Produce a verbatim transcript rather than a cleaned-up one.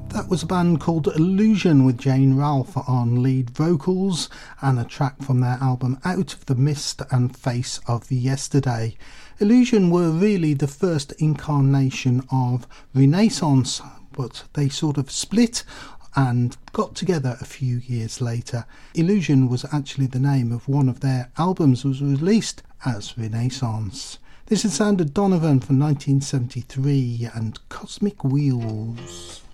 That was a band called Illusion with Jane Ralph on lead vocals, and a track from their album Out of the Mist and Face of Yesterday. Illusion were really the first incarnation of Renaissance, but they sort of split and got together a few years later. Illusion was actually the name of one of their albums, was released as Renaissance. This is Sound of Donovan from nineteen seventy-three and Cosmic Wheels.